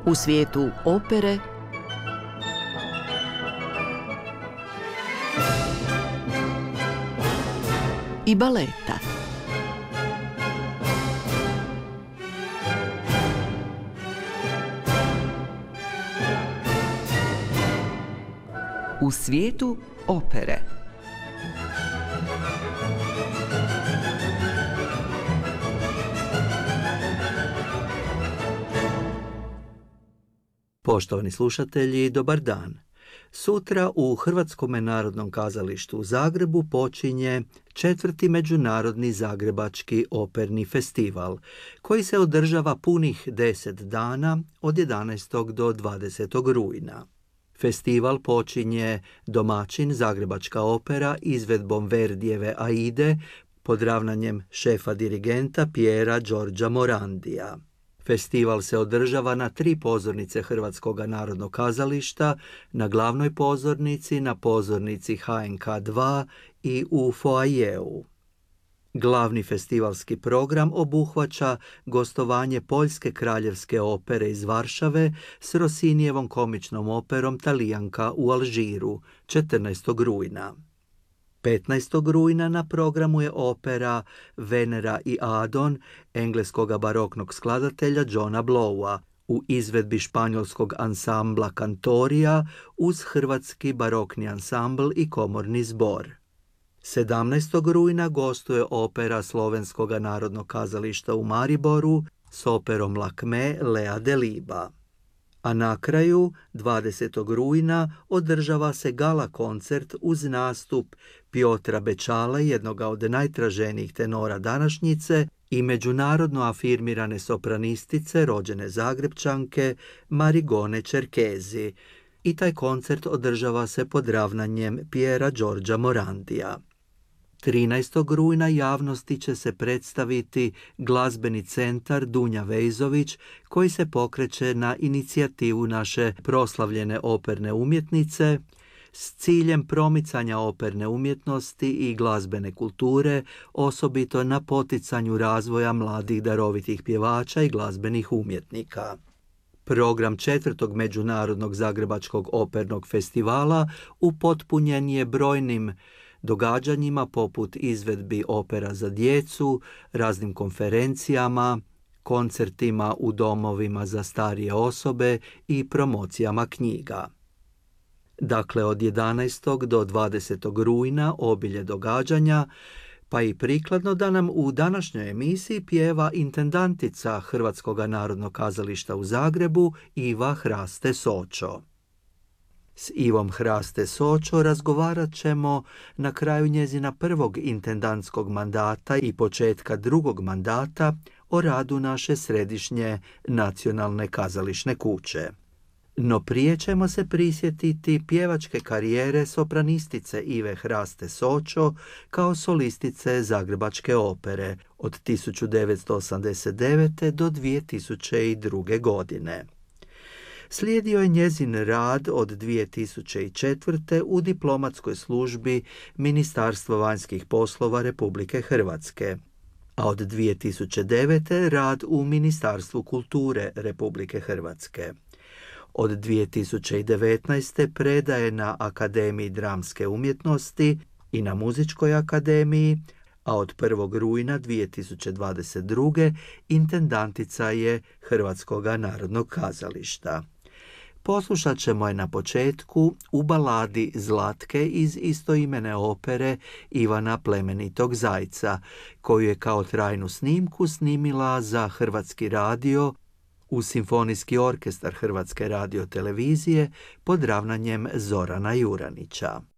U svijetu opere i baleta. U svijetu opere. Poštovani slušatelji, dobar dan. Sutra u Hrvatskom narodnom kazalištu u Zagrebu počinje 4. Međunarodni zagrebački operni festival, koji se održava punih 10 dana od 11. do 20. rujna. Festival počinje domaćin Zagrebačka opera izvedbom Verdijeve Aide pod ravnanjem šefa dirigenta Piera Giorgia Morandija. Festival se održava na 3 pozornice Hrvatskog narodnog kazališta, na glavnoj pozornici, na pozornici HNK 2 i u foajeu. Glavni festivalski program obuhvaća gostovanje Poljske kraljevske opere iz Varšave s Rossinijevom komičnom operom Talijanka u Alžiru 14. rujna. 15. rujna na programu je opera Venera i Adon engleskog baroknog skladatelja Johna Blowa u izvedbi španjolskog ansambla Cantoria uz hrvatski barokni ansambl i komorni zbor. 17. rujna gostuje opera Slovenskog narodnog kazališta u Mariboru s operom Lakme Lea Deliba. A na kraju, 20. rujna, održava se gala koncert uz nastup Piotra Bečale, jednoga od najtraženijih tenora današnjice, i međunarodno afirmirane sopranistice, rođene Zagrebčanke, Marigone Čerkezi. I taj koncert održava se pod ravnanjem Piera Giorgia Morandija. 13. rujna javnosti će se predstaviti glazbeni centar Dunja Vejzović, koji se pokreće na inicijativu naše proslavljene operne umjetnice s ciljem promicanja operne umjetnosti i glazbene kulture, osobito na poticanju razvoja mladih darovitih pjevača i glazbenih umjetnika. Program 4. Međunarodnog zagrebačkog opernog festivala upotpunjen je brojnim događanjima poput izvedbi opera za djecu, raznim konferencijama, koncertima u domovima za starije osobe i promocijama knjiga. Dakle, od 11. do 20. rujna obilje događanja, pa i prikladno da nam u današnjoj emisiji pjeva intendantica Hrvatskog narodnog kazališta u Zagrebu Iva Hraste Sočo. S Ivom Hraste Sočo razgovarat ćemo na kraju njezina prvog intendantskog mandata i početka drugog mandata o radu naše središnje nacionalne kazališne kuće. No prije ćemo se prisjetiti pjevačke karijere sopranistice Ive Hraste Sočo kao solistice Zagrebačke opere od 1989. do 2002. godine. Slijedio je njezin rad od 2004. u diplomatskoj službi Ministarstva vanjskih poslova Republike Hrvatske, a od 2009. rad u Ministarstvu kulture Republike Hrvatske. Od 2019. predaje na Akademiji dramske umjetnosti i na Muzičkoj akademiji, a od 1. rujna 2022. intendantica je Hrvatskog narodnog kazališta. Poslušat ćemo je na početku u baladi Zlatke iz istoimene opere Ivana plemenitog Zajca, koju je kao trajnu snimku snimila za Hrvatski radio uz Simfonijski orkestar Hrvatske radiotelevizije pod ravnanjem Zorana Juranića.